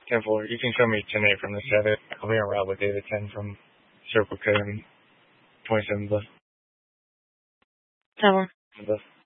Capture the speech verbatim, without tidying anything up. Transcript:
ten four. You can show me ten eight from the seven. I'll be on route with David ten from Circle K and twenty-seven bus. ten one. Bus.